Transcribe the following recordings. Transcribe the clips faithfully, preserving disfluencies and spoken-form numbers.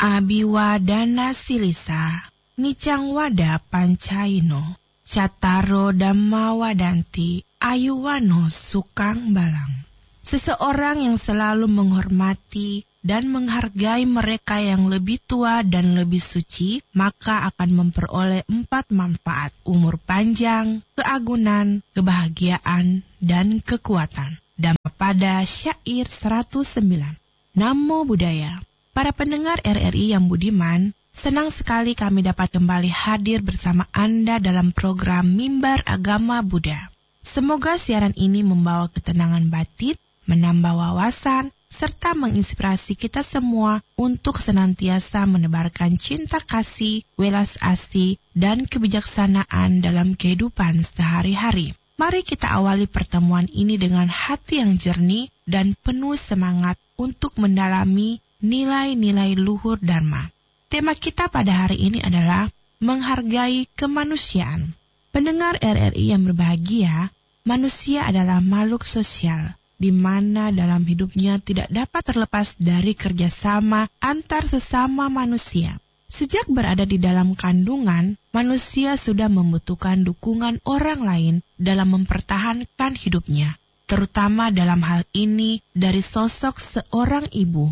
Abiwa dana silisa, ngicang wada pancaino, cataro dhamma wadanti, ayuwano sukang balang. Seseorang yang selalu menghormati dan menghargai mereka yang lebih tua dan lebih suci, maka akan memperoleh empat manfaat: umur panjang, keagungan, kebahagiaan, dan kekuatan. Dhamma pada syair seratus sembilan. Namo Buddhaya. Para pendengar R R I yang budiman, senang sekali kami dapat kembali hadir bersama Anda dalam program Mimbar Agama Buddha. Semoga siaran ini membawa ketenangan batin, menambah wawasan, serta menginspirasi kita semua untuk senantiasa menebarkan cinta kasih, welas asih, dan kebijaksanaan dalam kehidupan sehari-hari. Mari kita awali pertemuan ini dengan hati yang jernih dan penuh semangat untuk mendalami nilai-nilai luhur Dharma. Tema kita pada hari ini adalah menghargai kemanusiaan. Pendengar R R I yang berbahagia, manusia adalah makhluk sosial, di mana dalam hidupnya tidak dapat terlepas dari kerjasama antar sesama manusia. Sejak berada di dalam kandungan, manusia sudah membutuhkan dukungan orang lain dalam mempertahankan hidupnya, terutama dalam hal ini dari sosok seorang ibu.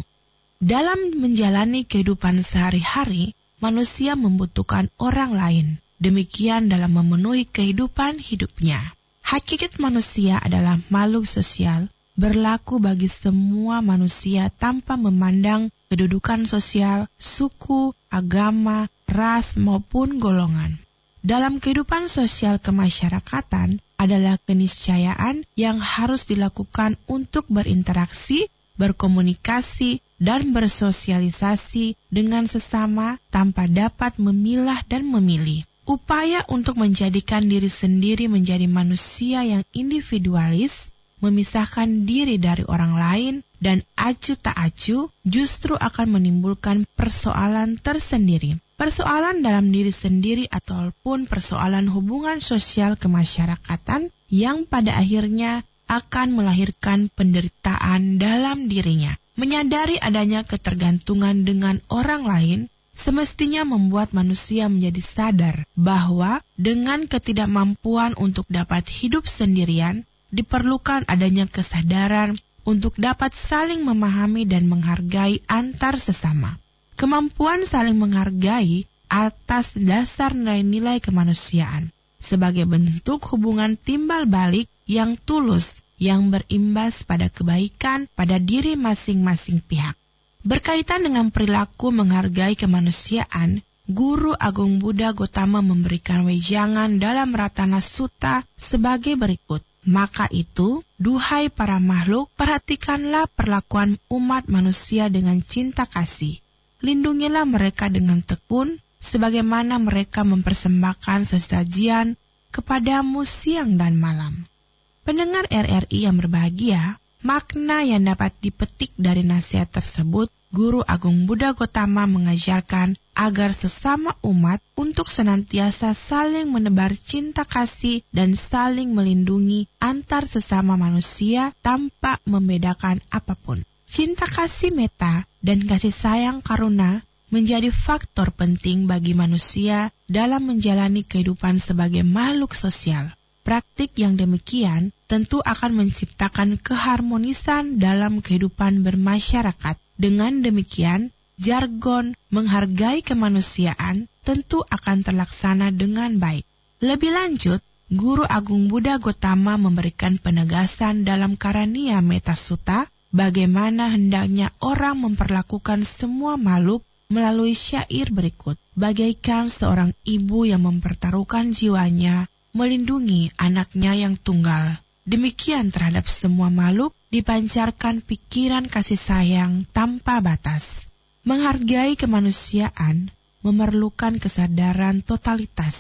Dalam menjalani kehidupan sehari-hari, manusia membutuhkan orang lain, demikian dalam memenuhi kehidupan hidupnya. Hakikat manusia adalah makhluk sosial, berlaku bagi semua manusia tanpa memandang kedudukan sosial, suku, agama, ras, maupun golongan. Dalam kehidupan sosial kemasyarakatan adalah keniscayaan yang harus dilakukan untuk berinteraksi, berkomunikasi, dan bersosialisasi dengan sesama tanpa dapat memilah dan memilih. Upaya untuk menjadikan diri sendiri menjadi manusia yang individualis, memisahkan diri dari orang lain, dan acuh tak acuh justru akan menimbulkan persoalan tersendiri. Persoalan dalam diri sendiri ataupun persoalan hubungan sosial kemasyarakatan yang pada akhirnya akan melahirkan penderitaan dalam dirinya. Menyadari adanya ketergantungan dengan orang lain semestinya membuat manusia menjadi sadar bahwa dengan ketidakmampuan untuk dapat hidup sendirian, diperlukan adanya kesadaran untuk dapat saling memahami dan menghargai antar sesama. Kemampuan saling menghargai atas dasar nilai-nilai kemanusiaan sebagai bentuk hubungan timbal balik yang tulus yang berimbas pada kebaikan pada diri masing-masing pihak. Berkaitan dengan perilaku menghargai kemanusiaan, Guru Agung Buddha Gotama memberikan wejangan dalam Ratana Sutta sebagai berikut. Maka itu, duhai para makhluk, perhatikanlah perlakuan umat manusia dengan cinta kasih. Lindungilah mereka dengan tekun, sebagaimana mereka mempersembahkan sesajian kepadamu siang dan malam. Pendengar R R I yang berbahagia, makna yang dapat dipetik dari nasihat tersebut, Guru Agung Buddha Gotama mengajarkan agar sesama umat untuk senantiasa saling menebar cinta kasih dan saling melindungi antar sesama manusia tanpa membedakan apapun. Cinta kasih metta dan kasih sayang karuna menjadi faktor penting bagi manusia dalam menjalani kehidupan sebagai makhluk sosial. Praktik yang demikian tentu akan menciptakan keharmonisan dalam kehidupan bermasyarakat. Dengan demikian, jargon menghargai kemanusiaan tentu akan terlaksana dengan baik. Lebih lanjut, Guru Agung Buddha Gotama memberikan penegasan dalam Karaniya Metta Sutta bagaimana hendaknya orang memperlakukan semua makhluk melalui syair berikut. Bagaikan seorang ibu yang mempertaruhkan jiwanya melindungi anaknya yang tunggal. Demikian terhadap semua makhluk dipancarkan pikiran kasih sayang tanpa batas. Menghargai kemanusiaan memerlukan kesadaran totalitas,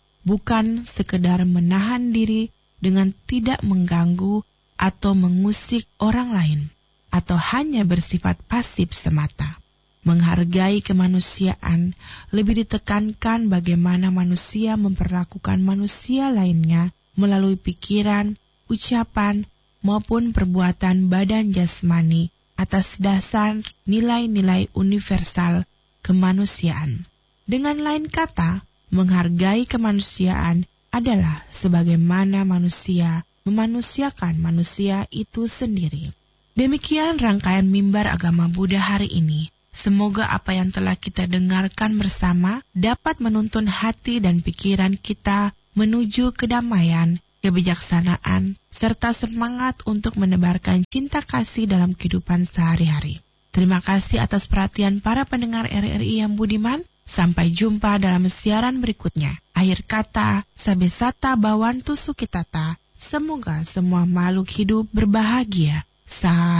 bukan sekedar menahan diri dengan tidak mengganggu atau mengusik orang lain, atau hanya bersifat pasif semata. Menghargai kemanusiaan lebih ditekankan bagaimana manusia memperlakukan manusia lainnya melalui pikiran, ucapan, maupun perbuatan badan jasmani atas dasar nilai-nilai universal kemanusiaan. Dengan lain kata, menghargai kemanusiaan adalah sebagaimana manusia memanusiakan manusia itu sendiri. Demikian rangkaian mimbar agama Buddha hari ini. Semoga apa yang telah kita dengarkan bersama dapat menuntun hati dan pikiran kita menuju kedamaian, kebijaksanaan, serta semangat untuk menebarkan cinta kasih dalam kehidupan sehari-hari. Terima kasih atas perhatian para pendengar R R I yang budiman. Sampai jumpa dalam siaran berikutnya. Akhir kata, sabesata bawantu sukitata. Semoga semua makhluk hidup berbahagia. Salam.